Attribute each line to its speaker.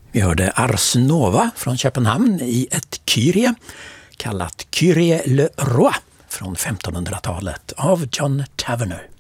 Speaker 1: Vi hörde Ars Nova från Köpenhamn i ett Kyrie kallat Kyrie le Roi från 1500-talet av John Tavener.